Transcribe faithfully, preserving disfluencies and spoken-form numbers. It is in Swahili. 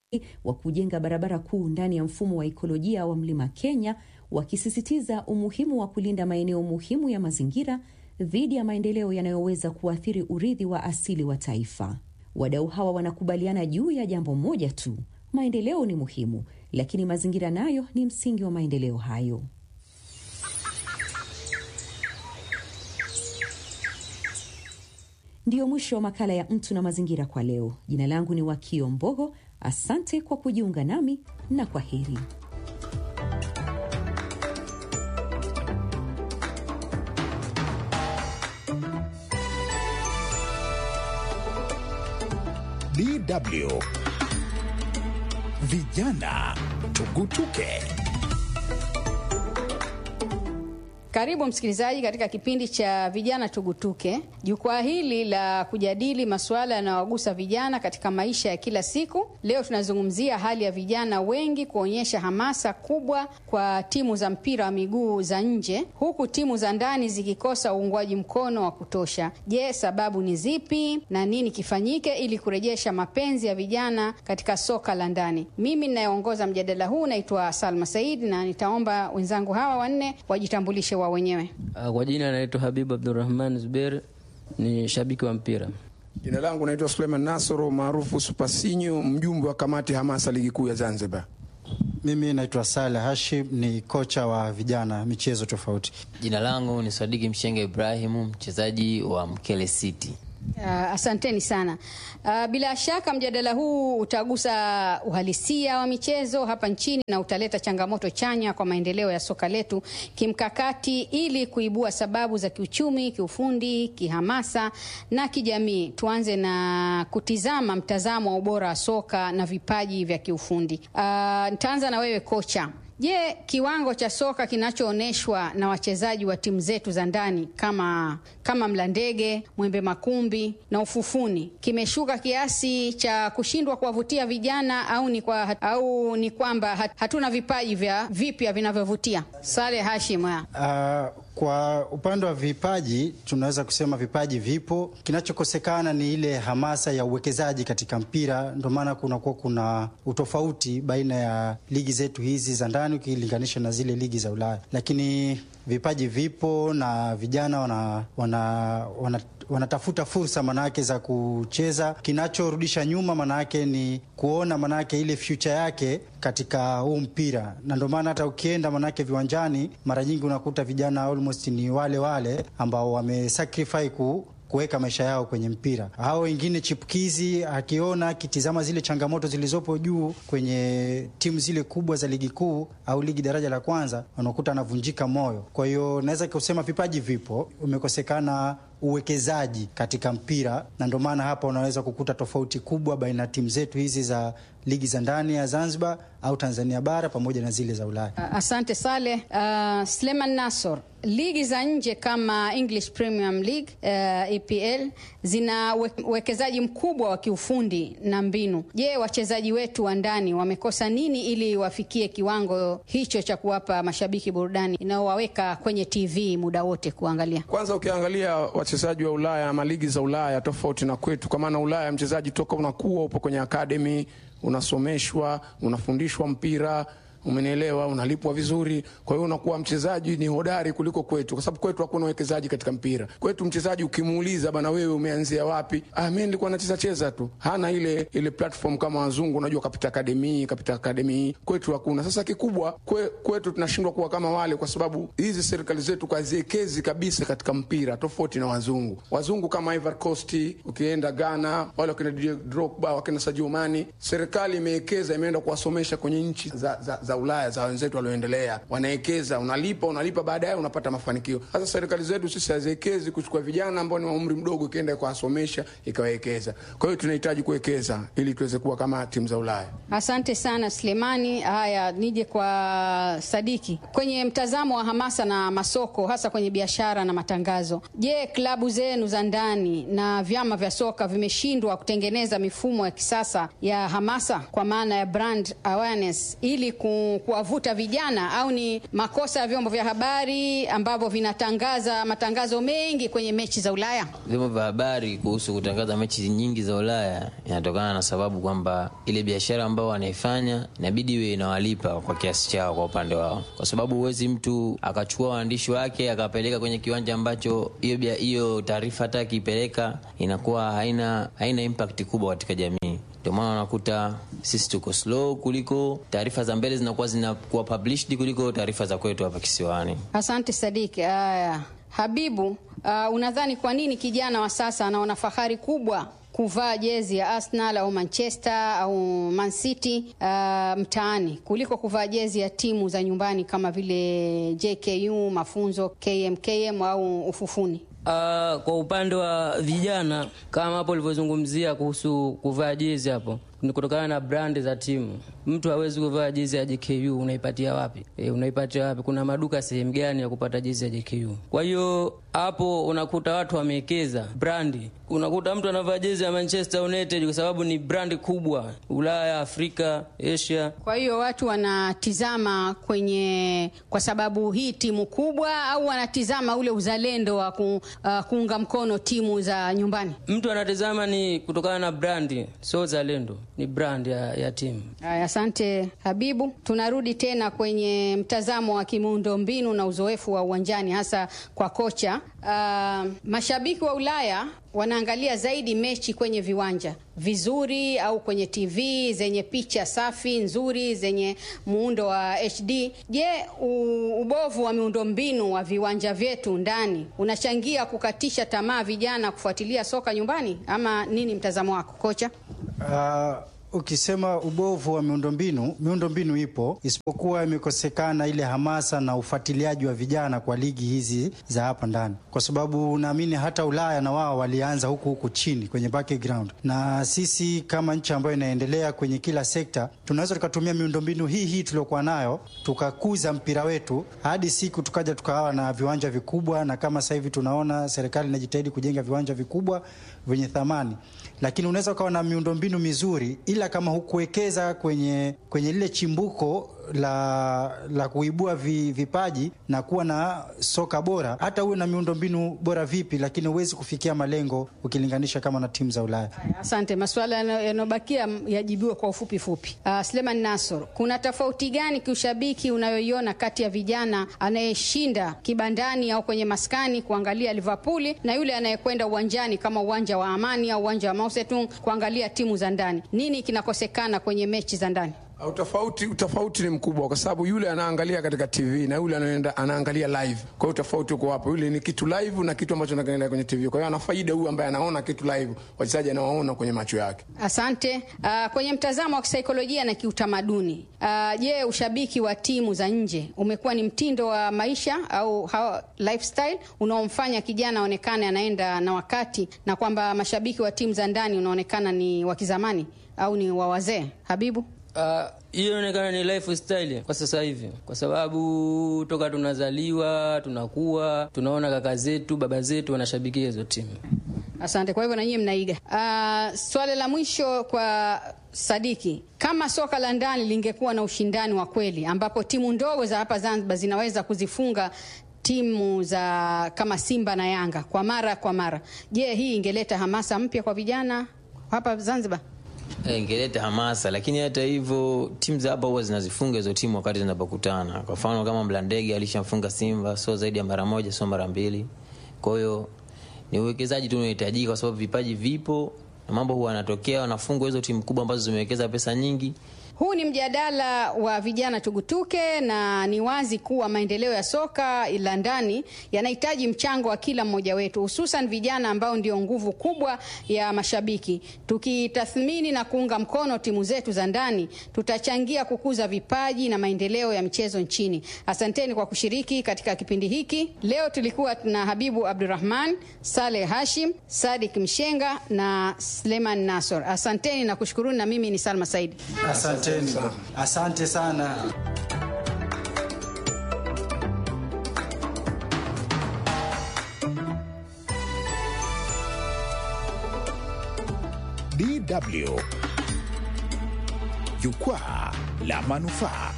wa kujenga barabara kuu ndani ya mfumo wa ekolojia wa Mlima Kenya, wakisisitiza umuhimu wa kulinda maeneo muhimu ya mazingira dhidi ya maendeleo yanayoweza kuathiri urithi wa asili wa taifa. Wadau hawa wanakubaliana juu ya jambo moja tu: maendeleo ni muhimu, lakini mazingira nayo ni msingi wa maendeleo hayo. Ndiyo mwisho wa makala ya Mtu na Mazingira kwa leo. Jina langu ni Wakio Mbogo. Asante kwa kujiunga nami na kwaheri. D W Vijana Tugutuke. Karibu msikilizaji katika kipindi cha Vijana Tugutuke. Jukwaa hili la kujadili masuala yanayowagusa vijana katika maisha ya kila siku. Leo tunazungumzia hali ya vijana wengi kuonyesha hamasa kubwa kwa timu za mpira wa miguu za nje, huku timu za ndani zikikosa uungwaji mkono wa kutosha. Je, sababu ni zipi na nini kifanyike ili kurejesha mapenzi ya vijana katika soka la ndani? Mimi ninayeongoza mjadala huu naitwa Salma Said, na nitaomba wenzangu hawa wanne wajitambulishe wa wenyewe. Kwa jina naitwa Habib Abdurrahman Zubair, ni shabiki wa mpira. Jina langu naitwa Suleiman Nasoro maarufu Supasinyo, mjumbe wa kamati hamasa ligi kuu ya Zanzibar. Mimi naitwa Saleh Hashim, ni kocha wa vijana michezo tofauti. Jina langu ni Sadiki Mshenge Ibrahimu, mchezaji wa Mkele City. Uh, asanteni sana. Uh, bila shaka mjadala huu utagusa uhalisia wa michezo hapa nchini na utaleta changamoto chanya kwa maendeleo ya soka letu kimkakati, ili kuibua sababu za kiuchumi, kiufundi, kihamasa na kijamii. Tuanze na kutizama mtazamo wa ubora wa soka na vipaji vya kiufundi. Uh, nitaanza na wewe kocha. Je, kiwango cha soka kinachooneshwa na wachezaji wa timu zetu za ndani kama kama Mlandege, Mwembe Makumbi na Ufufuni kimeshuka kiasi cha kushindwa kuwavutia vijana, au ni kwa au ni kwamba hatuna vipaji vya vipya vinavyovutia? Saleh Hashim. Uh, kwa upande wa vipaji tunaweza kusema vipaji vipo. Kinachokosekana ni ile hamasa ya uwekezaji katika mpira. Ndio maana kuna kwa kuna utofauti baina ya ligi zetu hizi za ndani ukilinganisha na zile ligi za Ulaya. Lakini vipaji vipo na vijana wana wana, wana wanatafuta fursa manake za kucheza. Kinachorudisha nyuma manake ni kuona manake ile future yake katika huu mpira. Na ndio maana hata ukienda manake viwanjani mara nyingi unakuta vijana almost ni wale wale ambao wamesacrifice ku kuweka maisha yao kwenye mpira. Hao wengine chipukizi akiona akitizama zile changamoto zilizopo juu kwenye timu zile kubwa za ligi kuu au ligi daraja la kwanza, unakuta anavunjika moyo. Kwa hiyo naweza kusema vipaji vipo, umekosekana uwekezaji katika mpira, na ndio maana hapa unaweza kukuta tofauti kubwa baina timu zetu hizi za ligi za ndani ya Zanzibar au Tanzania bara pamoja na zile za Ulaya. Asante Saleh. Uh, Suleiman Nasor, ligi za nje kama English Premier League, uh, E P L zina uwekezaji mkubwa wa kiufundi na mbinu. Je, wachezaji wetu wa ndani wamekosa nini ili wafikie kiwango hicho cha kuwapa mashabiki burudani inaowaweka kwenye T V muda wote kuangalia? Kwanza ukiangalia wachezaji wa Ulaya ama ligi za Ulaya tofauti na kwetu, kwa maana Ulaya mchezaji toka unakuwa upo kwenye academy, unasomeshwa, unafundishwa mpira, umenielewa, unalipwa vizuri. Kwa hiyo unakuwa mchezaji ni hodari kuliko kwetu, kwa sababu kwetu hakuna uwekezaji katika mpira. Kwetu mchezaji ukimuuliza bana, wewe umeanzia wapi? Ah, mimi nilikuwa nacheza cheza tu. Hana ile ile platform kama wazungu, unajua kapita academy, kapita academy. Kwetu hakuna. Sasa kikubwa kwe, kwetu tunashindwa kuwa kama wale, kwa sababu hizi serikali zetu kaziekezi kabisa katika mpira tofauti na wazungu. Wazungu kama Ivory Coast, ukienda Ghana, wale wakina Drogba, wakina Sadio Mane, serikali imewekeza, imeenda kuwasomesha kwenye nchi za, za za Ulaya za wenzetu walioendelea. Wanaekeza, unalipa, unalipa baadaye unapata mafanikio. Sasa serikali zetu sisi haziwekezi kuchukua vijana ambao ni wa umri mdogo ikienda kuwasomesha ikawekeza. Kwa hiyo tunahitaji kuwekeza ili tuweze kuwa kama timu za Ulaya. Asante sana Sulemani. Haya, nije kwa Sadiki. Kwenye mtazamo wa hamasa na masoko, hasa kwenye biashara na matangazo, je, klabu zenu za ndani na vyama vya soka vimeshindwa kutengeneza mifumo ya kisasa ya hamasa kwa maana ya brand awareness ili ku ku, kuwavuta vijana, au ni makosa ya vyombo vya habari ambavyo vinatangaza matangazo mengi kwenye mechi za Ulaya? Vyombo vya habari kuhusu kutangaza mechi nyingi za Ulaya inatokana na sababu kwamba ile biashara ambao wanaifanya inabidi iwe inawalipa kwa kiasi chao kwa upande wao, kwa sababu huwezi mtu akachukua waandishi wake akapeleka kwenye kiwanja ambacho hiyo hiyo taarifa hata kipeleka inakuwa haina haina impact kubwa katika jamii. Ndio maana unakuta sisi tuko slow kuliko taarifa za mbele zinakuwa zinakuwa published kuliko taarifa za kwetu hapa kisiwani. Asante Sadiki. Aya, Habibu, uh, unadhani kwa nini kijana wa sasa anaona fahari kubwa kuvaa jezi ya Arsenal au Manchester au Man City uh, mtaani kuliko kuvaa jezi ya timu za nyumbani kama vile J K U, Mafunzo, K M K M au Ufufuni? Uh, kwa upande wa vijana kama hapo ulivyozungumzia kuhusu kuvaa jezi hapo, ni kutokana na brand za timu. Mtu hawezi kuvaa jezi ya J K U, unaipatia wapi? E, unaipatia wapi? Kuna maduka sehemu gani ya kupata jezi ya J K U? Kwa hiyo hapo unakuta watu wamewekeza brandi. Unakuta mtu anavaa jezi ya Manchester United kwa sababu ni brandi kubwa Ulaya, Afrika, Asia. Kwa hiyo watu wanatizama kwenye kwa sababu hii timu kubwa, au wanatizama ule uzalendo wa ku, uh, kuunga mkono timu za nyumbani? Mtu anatizama ni kutokana na brandi, sio uzalendo, ni brand ya, ya timu. Asante Habibu. Tunarudi tena kwenye mtazamo wa kimuundo mbinu na uzoefu wa uwanjani, hasa kwa kocha. Uh, mashabiki wa Ulaya wanaangalia zaidi mechi kwenye viwanja vizuri au kwenye T V zenye picha safi nzuri zenye muundo wa H D. Je, ubovu wa miundombinu wa viwanja vyetu ndani unachangia kukatisha tamaa vijana kufuatilia soka nyumbani, ama nini mtazamo wako kocha? Uh, ukisema ubovu wa miundombinu, miundombinu ipo, isipokuwa imekosekana ile hamasa na ufuatiliaji wa vijana kwa ligi hizi za hapa ndani, kwa sababu naamini hata Ulaya na wao walianza huku huku chini kwenye background, na sisi kama nchi ambayo inaendelea kwenye kila sekta tunaweza tukatumia miundombinu hii hii tuliokuwa nayo tukakuza mpira wetu hadi siku tukaja tukawa na viwanja vikubwa, na kama sasa hivi tunaona serikali inajitahidi kujenga viwanja vikubwa vyenye thamani. Lakini unaweza ukawa na miundombinu mizuri, ila kama hukuwekeza kwenye kwenye lile chimbuko la la kuibua vi, vipaji na kuwa na soka bora, hata uwe na miundombinu bora vipi, lakini huwezi kufikia malengo ukilinganisha kama na timu za Ulaya. Asante. Maswala yanobakia yajibiwe kwa ufupi fupi. Uh, Sleman Nasor, kuna tofauti gani kiushabiki unayoiona kati ya vijana anayeshinda kibandani au kwenye maskani kuangalia Liverpool na yule anayekwenda uwanjani kama uwanja wa Amani au uwanja wa Mao Zedong kuangalia timu za ndani? Nini kinakosekana kwenye mechi za ndani? Utofauti utofauti ni mkubwa, kwa sababu yule anaangalia katika T V na yule anaenda anaangalia live. Kwa hiyo utofauti uko hapo. Yule ni kitu live na kitu ambacho anaangalia kwenye T V. Kwa hiyo ana faida huyu ambaye anaona kitu live, wachezaji anawaona kwenye macho yake. Asante. Uh, kwenye mtazamo wa kisaikolojia na kiutamaduni, uh, je, ushabiki wa timu za nje umekuwa ni mtindo wa maisha au how, lifestyle unaomfanya kijana aonekane anaenda na wakati, na kwamba mashabiki wa timu za ndani unaonekana ni wa kizamani au ni wa wazee? Habibu? Hiyo uh, inaonekana ni lifestyle kwa sasa hivi, kwa sababu toka tunazaliwa tunakuwa tunaona kaka zetu baba zetu wanashabikia hizo timu. Asante. Kwa hivyo na nyinyi mnaiga. Uh, swali la mwisho kwa Sadiki, kama soka la ndani lingekuwa na ushindani wa kweli ambapo timu ndogo za hapa Zanzibar zinaweza kuzifunga timu za kama Simba na Yanga kwa mara kwa mara, je, hii ingeleta hamasa mpya kwa vijana hapa Zanzibar? Ingeleta hamasa, lakini hata hivyo timu za hapa huwa zinazifunga hizo timu wakati zinapokutana. Kwa mfano kama Mlandege alishamfunga Simba sio zaidi ya mara moja, sio mara mbili. Kwa hiyo ni uwekezaji tu unahitajika, kwa sababu vipaji vipo na mambo huwa yanatokea, wanafungwa hizo timu kubwa ambazo zimewekeza pesa nyingi. Huu ni mjadala wa vijana tugutuke, na ni wazi kuwa maendeleo ya soka la ndani yanahitaji mchango wa kila mmoja wetu, hususan vijana ambao ndio nguvu kubwa ya mashabiki. Tukitathmini na kuunga mkono timu zetu za ndani, tutachangia kukuza vipaji na maendeleo ya michezo nchini. Asanteni kwa kushiriki katika kipindi hiki. Leo tulikuwa na Habibu Abdurrahman, Saleh Hashim, Sadik Mshenga na Sleman Nasor. Asanteni na kushukuruni, na mimi ni Salma Said. Asante. Asante sana. D W, jukwaa la manufaa.